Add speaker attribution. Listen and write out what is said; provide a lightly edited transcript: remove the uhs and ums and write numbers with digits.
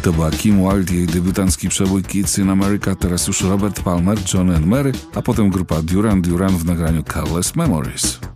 Speaker 1: To była Kim Wilde, jej debiutancki przebój Kids in America, teraz już Robert Palmer, John and Mary, a potem grupa Duran Duran w nagraniu Careless Memories.